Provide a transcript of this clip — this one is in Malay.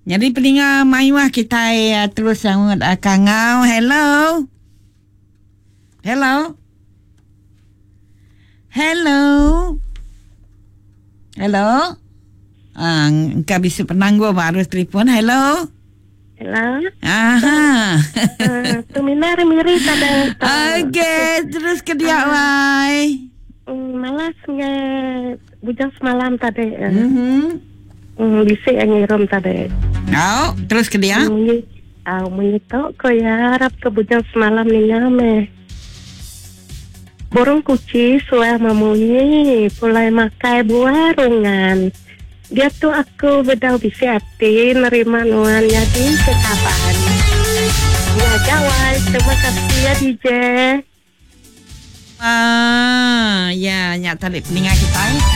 Jadi pendengar Mayuah kita terus sambut Kangau. Hello. Hello. Hello. Hello. Engkau bisa penangguh baru telefon. Hello. Hello. Aha. Tuminar miri tada. Okay, terus ke dia wai. Malasnya bujang semalam tadi. Bisa ngirim tadi. Oh, terus ke dia. Menyitok ko ya harap ke bujang semalam ni nyame. Borong kuci suai mamunyi pulai makai buarungan. Dia tuh aku bedau bisa hati nerima nuannya di sekapan. Ya jawab, terima kasih ya DJ. Ya, nyata pendengar kita.